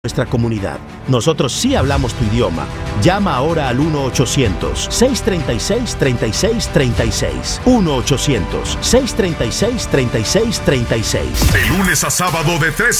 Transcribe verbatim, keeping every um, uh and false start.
Nuestra comunidad. Nosotros sí hablamos tu idioma. Llama ahora al uno ochocientos, seiscientos treinta y seis, treinta y seis treinta y seis. uno ochocientos, seiscientos treinta y seis, treinta y seis treinta y seis. De lunes a sábado de tres